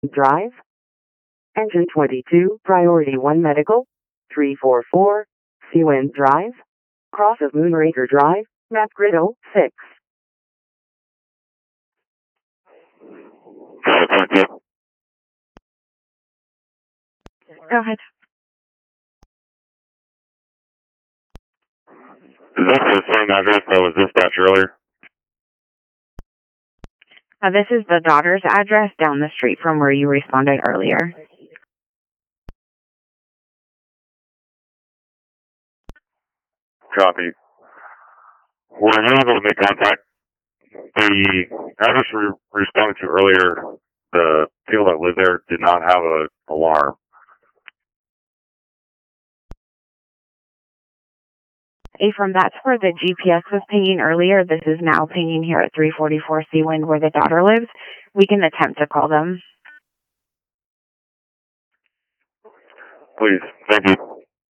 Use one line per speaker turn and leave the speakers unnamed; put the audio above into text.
Drive. Engine 22, Priority 1 Medical. 344, Seawind Drive. Cross of Moonraker Drive, Map Grid 06.
Go ahead.
Is that the same address that was dispatched earlier?
This is the daughter's address down the street from where you responded earlier.
Copy. We're unable to make contact. The address we responded to earlier, the people that lived there did not have an alarm.
From that's where the GPS was pinging earlier. This is now pinging here at 344 Seawind where the daughter lives. We can attempt to call them.
Please, thank you.